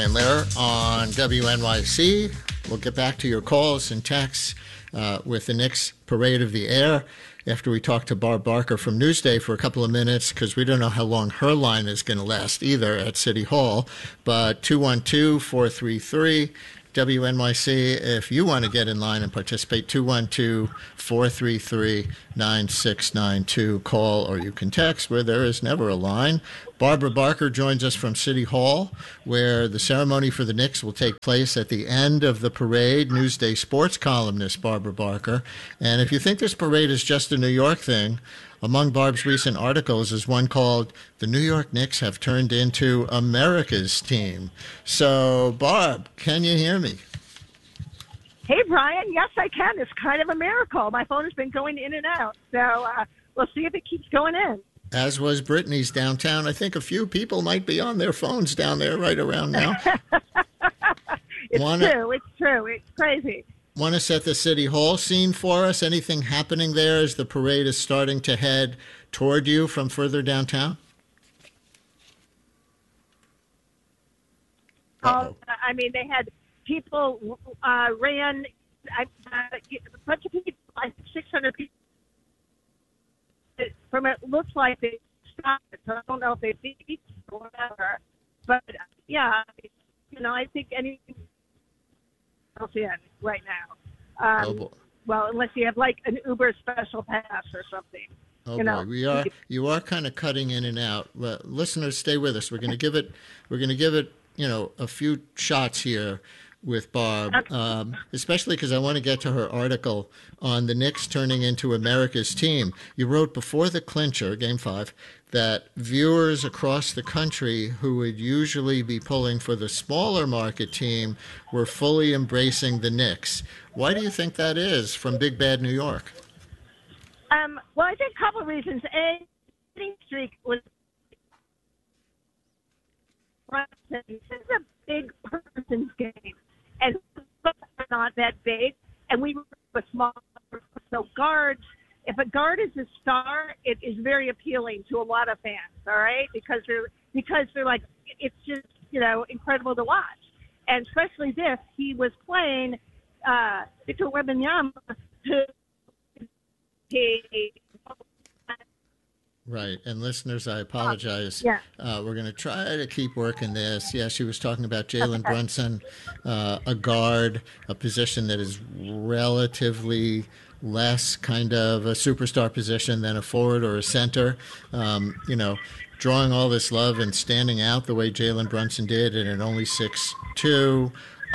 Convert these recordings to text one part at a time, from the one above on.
Brian Lehrer on WNYC. We'll get back to your calls and texts with the Knicks Parade of the Air after we talk to Barb Barker from Newsday for a couple of minutes, because we don't know how long her line is going to last either at City Hall. But 212-433 WNYC, if you want to get in line and participate, 212-433-9692. Call or you can text, where there is never a line. Barbara Barker joins us from City Hall, where the ceremony for the Knicks will take place at the end of the parade. Newsday sports columnist Barbara Barker. And if you think this parade is just a New York thing, among Barb's recent articles is one called "The New York Knicks Have Turned Into America's Team." So, Barb, can you hear me? Hey, Brian. Yes, I can. It's kind of a miracle. My phone has been going in and out. So we'll see if it keeps going in. As was Brittany's downtown. I think a few people might be on their phones down there right around now. It's true. It's crazy. Want to set the City Hall scene for us? Anything happening there as the parade is starting to head toward you from further downtown? I mean, they had people ran, a bunch of people, like 600 people. From it looks like they stopped it, so I don't know if they beat or whatever. But, yeah, I think anything else in right now. Well, unless you have like an Uber special pass or something. Oh boy, you are kind of cutting in and out. Listeners, stay with us. We're going to give it a few shots here with Barb, especially because I want to get to her article on the Knicks turning into America's team. You wrote before the clincher, Game 5, that viewers across the country who would usually be pulling for the smaller market team were fully embracing the Knicks. Why do you think that is from Big Bad New York? Well, I think a couple of reasons. A, winning streak was this is a big person's game, and not that big, and we were small. So guards, if a guard is a star, it is very appealing to a lot of fans. All right, because they're like, it's just incredible to watch, and especially this. He was playing Victor Wembanyama, who Right. And listeners, I apologize. We're going to try to keep working this. Yeah, she was talking about Jalen Brunson, a guard, a position that is relatively less kind of a superstar position than a forward or a center. Drawing all this love and standing out the way Jalen Brunson did and at only 6'2".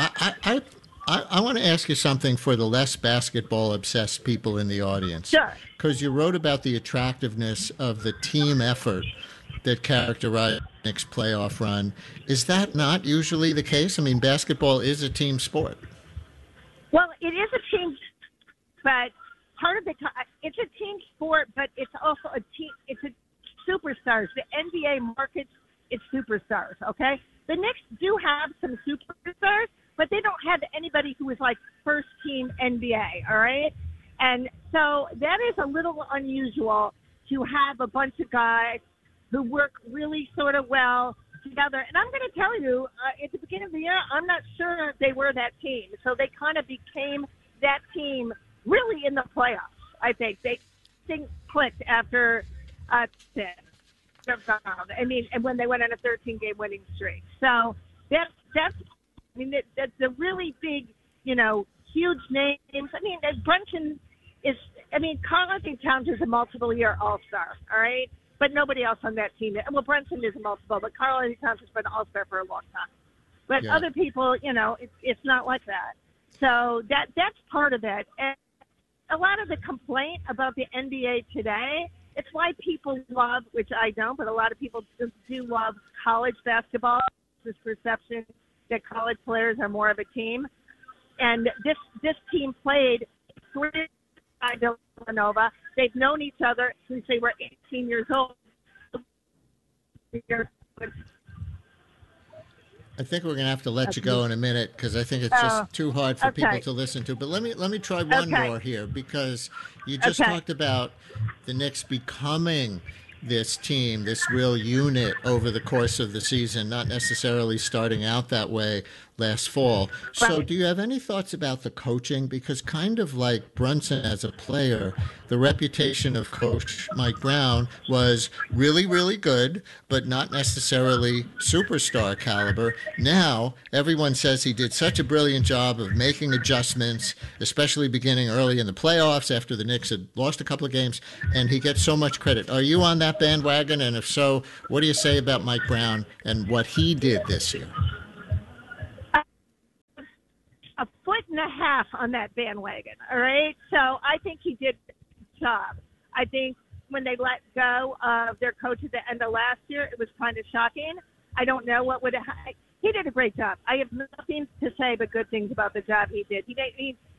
I want to ask you something for the less basketball-obsessed people in the audience. Sure. Because you wrote about the attractiveness of the team effort that characterized the Knicks' playoff run. Is that not usually the case? I mean, basketball is a team sport. Well, it is a team, but part of it's a team sport, but it's also a team. It's a superstars. The NBA markets its superstars. Okay, the Knicks do have some superstars, but they don't have anybody who is like first team NBA, all right? And so that is a little unusual to have a bunch of guys who work really sort of well together. And I'm going to tell you, at the beginning of the year, I'm not sure they were that team. So they kind of became that team really in the playoffs, I think. Things clicked after and when they went on a 13-game winning streak. So that's the really big, huge names. I mean, Brunson is, Karl-Anthony Towns is a multiple-year All-Star, all right? But nobody else on that team. Well, Brunson is a multiple, but Karl-Anthony Towns has been an All-Star for a long time. But other people, it's not like that. So that's part of it. And a lot of the complaint about the NBA today, it's why people love, which I don't, but a lot of people do love college basketball. This perception that college players are more of a team. And this team played by Villanova. They've known each other since they were 18 years old. I think we're going to have to let you go in a minute because I think it's just too hard for people to listen to. But let me try one more here, because you just talked about the Knicks becoming this team, this real unit over the course of the season, not necessarily starting out that way last fall. So, Right. do you have any thoughts about the coaching? Because, kind of like Brunson as a player, the reputation of Coach Mike Brown was really, really good, but not necessarily superstar caliber. Now, everyone says he did such a brilliant job of making adjustments, especially beginning early in the playoffs after the Knicks had lost a couple of games, and he gets so much credit. Are you on that bandwagon? And if so, what do you say about Mike Brown and what he did this year? A foot and a half on that bandwagon. All right. So I think he did a good job. I think when they let go of their coach at the end of last year, it was kind of shocking. I don't know what would have. He did a great job. I have nothing to say but good things about the job he did.